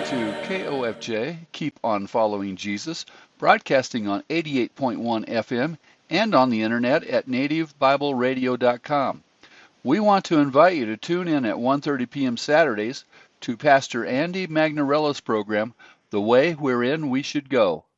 to KOFJ, Keep on Following Jesus, broadcasting on 88.1 FM and on the internet at nativebibleradio.com. We want to invite you to tune in at 1:30 p.m. Saturdays to Pastor Andy Magnarella's program, The Way Wherein We Should Go.